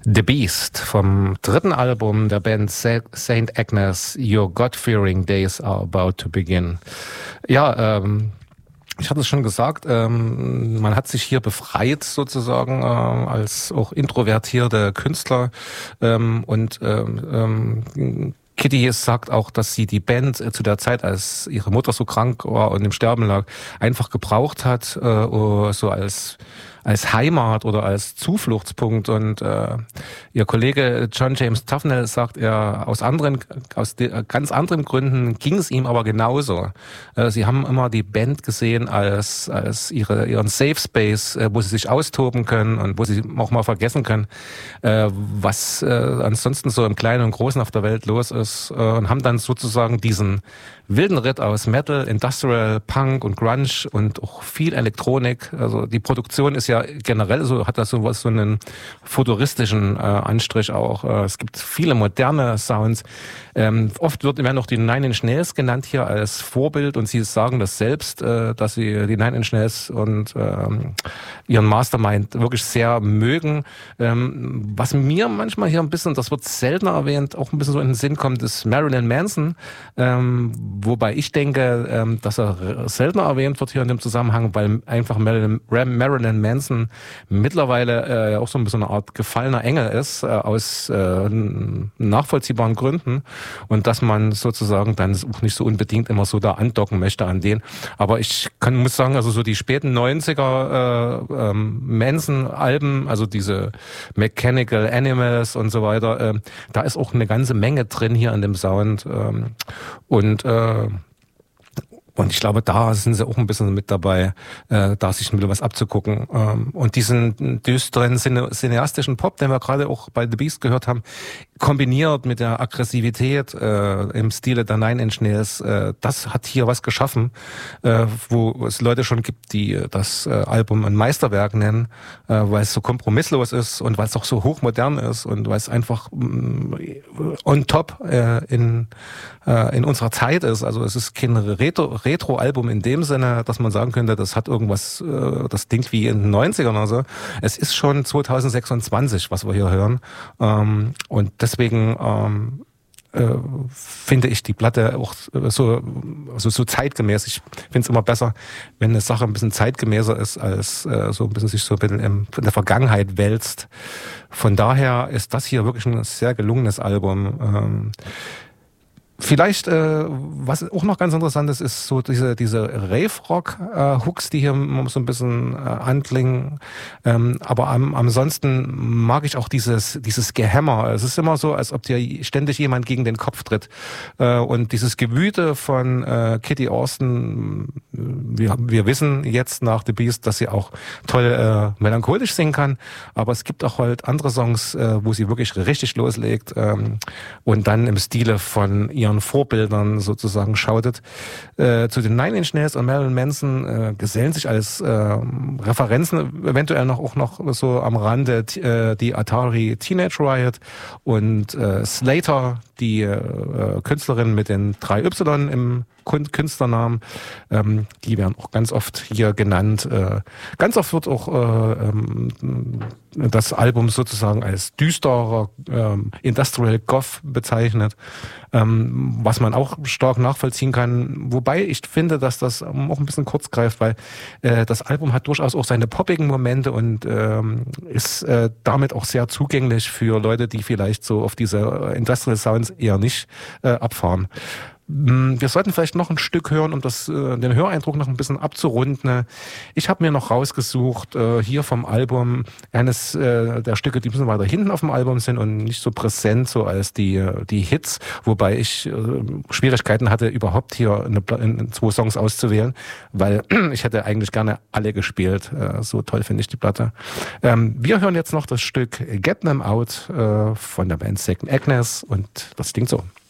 The Beast vom dritten Album der Band Saint Agnes, Your God-Fearing Days Are About to Begin. Ja, ich hatte es schon gesagt, man hat sich hier befreit sozusagen als auch introvertierte Künstler und Kitty sagt auch, dass sie die Band zu der Zeit, als ihre Mutter so krank war und im Sterben lag, einfach gebraucht hat, so als Heimat oder als Zufluchtspunkt. Und ihr Kollege John James Tufnell sagt, aus ganz anderen Gründen ging es ihm aber genauso. Sie haben immer die Band gesehen als ihren Safe Space, wo sie sich austoben können und wo sie auch mal vergessen können, was ansonsten so im Kleinen und Großen auf der Welt los ist, und haben dann sozusagen diesen wilden Ritt aus Metal, Industrial, Punk und Grunge und auch viel Elektronik. Also die Produktion ist ja generell so, hat das so einen futuristischen Anstrich auch. Es gibt viele moderne Sounds. Oft werden noch die Nine Inch Nails genannt hier als Vorbild, und sie sagen das selbst, dass sie die Nine Inch Nails und ihren Mastermind wirklich sehr mögen. Was mir manchmal hier ein bisschen, das wird seltener erwähnt, auch ein bisschen so in den Sinn kommt, ist Marilyn Manson, wobei ich denke, dass er seltener erwähnt wird hier in dem Zusammenhang, weil einfach Marilyn Manson mittlerweile auch so ein bisschen eine Art gefallener Engel ist, aus nachvollziehbaren Gründen, und dass man sozusagen dann auch nicht so unbedingt immer so da andocken möchte an den. Aber ich muss sagen, also so die späten 90er Manson-Alben, also diese Mechanical Animals und so weiter, da ist auch eine ganze Menge drin hier in dem Sound. Und ich glaube, da sind sie auch ein bisschen mit dabei, da sich ein bisschen was abzugucken. Und diesen düsteren cineastischen Pop, den wir gerade auch bei The Beast gehört haben, kombiniert mit der Aggressivität im Stile der Nine Inch Nails, das hat hier was geschaffen, wo es Leute schon gibt, die das Album ein Meisterwerk nennen, weil es so kompromisslos ist und weil es auch so hochmodern ist und weil es einfach on top in unserer Zeit ist. Also es ist kein Retro-Album in dem Sinne, dass man sagen könnte, das hat irgendwas, das klingt wie in den 90ern oder so. Es ist schon 2026, was wir hier hören. Und deswegen finde ich die Platte auch so zeitgemäß. Ich finde es immer besser, wenn eine Sache ein bisschen zeitgemäßer ist, als so ein bisschen sich so ein bisschen in der Vergangenheit wälzt. Von daher ist das hier wirklich ein sehr gelungenes Album. Vielleicht, was auch noch ganz interessant ist so diese Rave-Rock-Hooks, die hier so ein bisschen anklingen. Aber ansonsten mag ich auch dieses Gehämmer. Es ist immer so, als ob dir ständig jemand gegen den Kopf tritt. Und dieses Gewüte von Kitty Austin, wir wissen jetzt nach The Beast, dass sie auch toll melancholisch singen kann. Aber es gibt auch halt andere Songs, wo sie wirklich richtig loslegt und dann im Stile von ihren Vorbildern sozusagen schautet. Zu den Nine Inch Nails und Marilyn Manson gesellen sich als Referenzen eventuell auch noch so am Rande die Atari Teenage Riot und Slater, die Künstlerin mit den 3 Y im Künstlernamen, die werden auch ganz oft hier genannt. Ganz oft wird auch das Album sozusagen als düsterer Industrial Goth bezeichnet, was man auch stark nachvollziehen kann. Wobei ich finde, dass das auch ein bisschen kurz greift, weil das Album hat durchaus auch seine poppigen Momente und ist damit auch sehr zugänglich für Leute, die vielleicht so auf diese Industrial Sounds eher nicht abfahren. Wir sollten vielleicht noch ein Stück hören, um den Höreindruck noch ein bisschen abzurunden. Ich habe mir noch rausgesucht, hier vom Album, eines der Stücke, die ein bisschen weiter hinten auf dem Album sind und nicht so präsent so als die Hits, wobei ich Schwierigkeiten hatte, überhaupt hier 2 Songs auszuwählen, weil ich hätte eigentlich gerne alle gespielt. So toll finde ich die Platte. Wir hören jetzt noch das Stück Get Them Out von der Band Saint Agnes, und das klingt so.